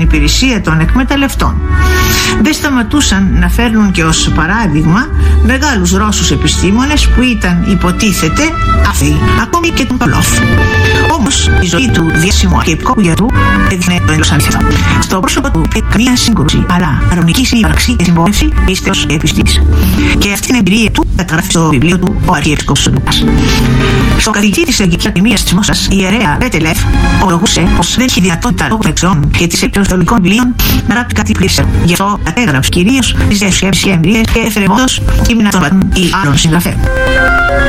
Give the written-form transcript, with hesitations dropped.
υπηρεσία των εκμεταλλευτών. Δεν σταματούσαν να φέρνουν και ως παράδειγμα μεγάλους Ρώσους επιστήμονες που ήταν υποτίθεται αθεοί, ακόμη και τον Παυλόφ. Όμως η ζωή του διάσημου και επικού γιατρού έδειχνε το εντελώς αντίθετο. Στο πρόσωπο του υπήρχε καμία σύγκρουση, αλλά αρμονική συνύπαρξη και συμπόρευση πίστεως επιστήμης. Και αυτή την εμπειρία του καταγράφει στο βιβλίο του ο Αρχιεπίσκοπος Λουκάς. Στο καθηγητή της Αγγλικής Ακαδημίας της Μόσχας, η ιερέα Ρέτελεφ ομολογούσε πως δεν είχε δυνατότητα λόγω των εξών και της έλλειψης θεολογικών βιβλίων να γράψει κάτι πλήρες. Γι' αυτό κατέγραψε κυρίως τις σκέψεις και εμπειρίες και έφερε μόνος κείμενα των πατών ή άλλων συγγραφέων.